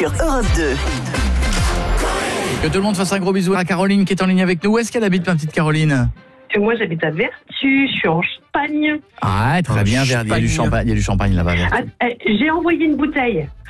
sur Europe 2. Que tout le monde fasse un gros bisou à Caroline qui est en ligne avec nous. Où est-ce qu'elle habite, ma petite Caroline ? Moi, j'habite à Vertus, je suis en Champagne. Ah, très bien, Verdi. Il y a du champagne là-bas. Verdi. J'ai envoyé une bouteille.